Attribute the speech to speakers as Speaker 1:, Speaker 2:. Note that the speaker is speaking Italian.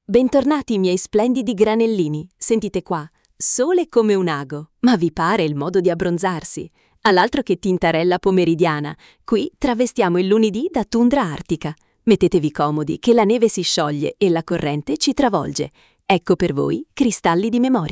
Speaker 1: Bentornati miei splendidi granellini, sentite qua, sole come un ago, ma vi pare il modo di abbronzarsi? All'altro che tintarella pomeridiana, qui travestiamo il lunedì da tundra artica. Mettetevi comodi che la neve si scioglie e la corrente ci travolge. Ecco per voi cristalli di memoria.